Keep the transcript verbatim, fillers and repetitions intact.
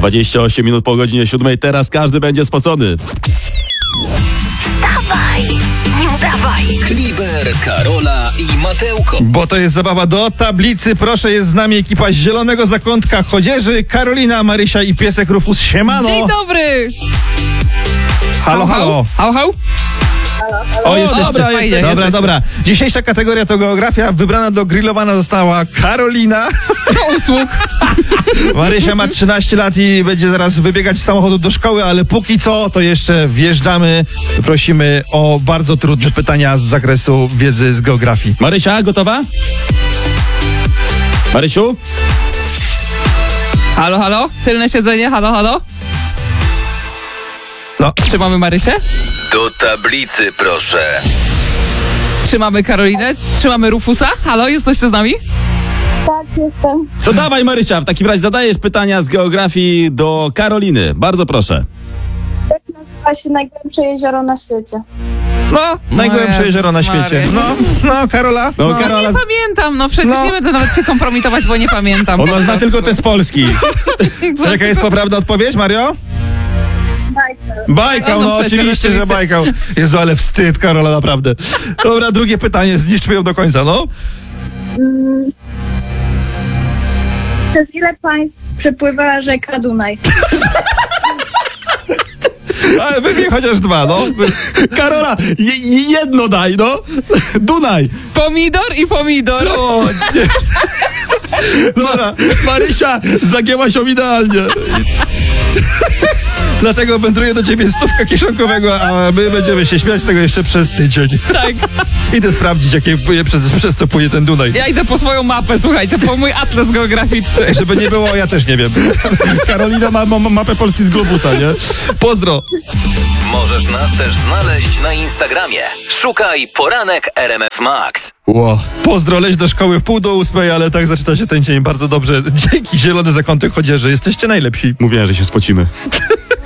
dwadzieścia osiem minut po godzinie siódmej. Teraz każdy będzie spocony. Wstawaj, nie udawaj. Kliber, Karola i Mateuko. Bo to jest zabawa do tablicy. Proszę, jest z nami ekipa z Zielonego Zakątka Chodzieży, Karolina, Marysia i piesek Rufus. Siemano! Dzień dobry! Halo, halo! Hał, hał? O, jesteście. dobra, fajnie, dobra, jesteście. dobra. Dzisiejsza kategoria to geografia. Wybrana do grillowana została Karolina. Do usług. Marysia ma trzynaście lat i będzie zaraz wybiegać z samochodu do szkoły, ale póki co to jeszcze wjeżdżamy. Prosimy o bardzo trudne pytania z zakresu wiedzy z geografii. Marysia, gotowa? Marysiu? Halo, halo? Tylne siedzenie, halo, halo? No. Trzymamy Marysię? Do tablicy, proszę. Trzymamy Karolinę? Trzymamy Rufusa? Halo, jesteście z nami? Tak, jestem. To dawaj, Marysia, w takim razie zadajesz pytania z geografii do Karoliny. Bardzo proszę. Jak nazywa się najgłębsze jezioro na świecie? No, najgłębsze Jezus jezioro na świecie. Maria. No, no, Karola. No, No, Karola, Nie pamiętam, no przecież No. nie będę nawet się kompromitować, bo nie pamiętam. ona zna tylko te z Polski. Jaka jest poprawna odpowiedź, Mario? Bajka. Bajkał, No, no, no przecież, oczywiście, że oczywiście. bajkał. Jezu, ale wstyd, Karola, naprawdę. Dobra, drugie pytanie, zniszczmy ją do końca, no. Mm. Przez ile państw przepływa rzeka Dunaj? Ale wymień chociaż dwa, no. Karola, je, jedno daj, no. Dunaj. Pomidor i pomidor. O, nie. Dobra, Marysia, zagięła się idealnie. dlatego wędruje do ciebie stówka kieszonkowego, a my będziemy się śmiać z tego jeszcze przez tydzień. Tak. Idę sprawdzić, jakie płynie, przez, przez co płynie ten Dunaj. Ja idę po swoją mapę, słuchajcie, po mój atlas geograficzny. Żeby nie było, ja też nie wiem. Karolina ma, ma mapę Polski z globusa, nie? Pozdro. Możesz nas też znaleźć na Instagramie. Szukaj Poranek R M F Max. Ło. Pozdro, leć do szkoły w pół do ósmej, ale tak zaczyna się ten dzień bardzo dobrze. Dzięki Zielone Zakątek Chodzieży, jesteście najlepsi. Mówiłem, że się spocimy.